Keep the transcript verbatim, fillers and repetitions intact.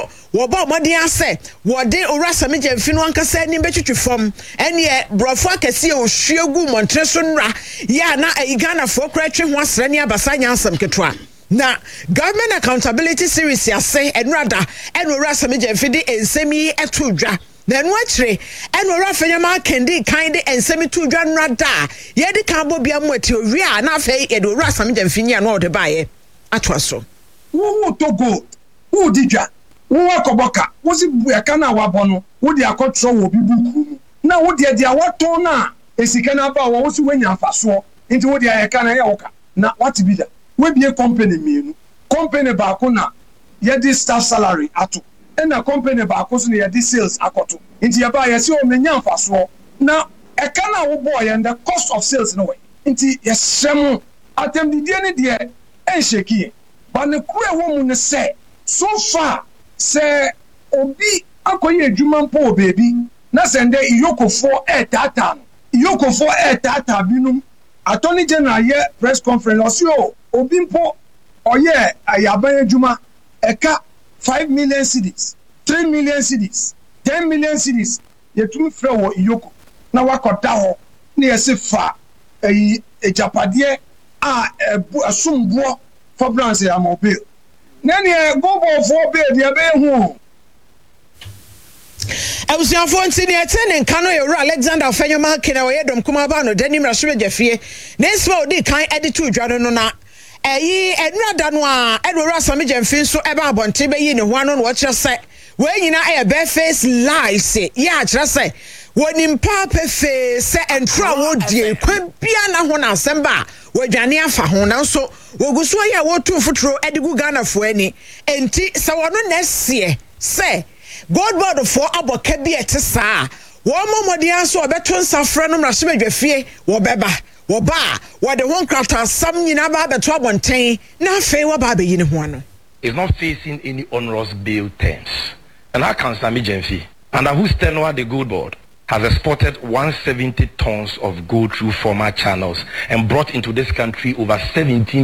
wo ba modin ase wo de Owurasami Gyamfi no ankasa ni betwitwi fam ene brofo akase o hwiegu montre so nra ya na Ghana fo kra twe ho asra ni abasa nyansam ketwa na government accountability series yase enrada ene Owurasami Gyamfi de ensemi etodwa na enu akire ene Owurafanyama kendi kan de ensemi todwa nrada ye de kan bo bia mo ati owi a na afei ye de Owurasami Gyamfi nya na ode bae atwa so wo togo wo didwa wo akoboka wo si buaka na wabono wo di akotro wo bibuku na wo di dia wato na esika na ba wo si wanya afaso nti wo di ayeka na yawoka na what be that we be a company mienu company ba ko na ye di staff salary ato na company ba ko so na ye di sales akoto nti ye ba ye si o menya afaso na eka na wo boy and the cost of sales no way nti ye shem atem di die ne die en sheki ba ne kure wo mu ne se so far se obi akoye adwuma mpo baby na sende iyokofo e tata iyokofo e tata binum attorney general ye press conference osio obi mpo oye ayaban adwuma eka five million cedis three million cedis ten million cedis yetumi frɛ wo iyoko na wakɔda ho na yɛse fa eyi ejapade a asumbo for branch ya mobile nani e go go for be dia be hu Abusianfo ntini etene nka no Yewura Alexander Afanyama kena wo yedom kuma ba no Dani Mrasube Gyafie na esma odi kan edito udwa no na eyi enrada no a Edward Owurasami Gyamfi so eba abonte be yi ne ho ano no wo kire se we nyina e be face live se ya kire se woni mpa pefe se entra wo die kwan bia na ho na asemba wadwane afa ho na so woguso ya wo tu futuro edigu Ghana fo ani enti se wono na sie se God board for aboka bi etesa wo momodi aso obeto nsafra no Mrasube Gyafie wo beba wo ba wo de won krata sam nyina ba beto abonten na afei wo ba be yi ne ho ano is not facing any onerous bill terms and how can Sami Gyamfi under whose tenure the Gold Board has exported one hundred seventy tons of gold through former channels and brought into this country over seventeen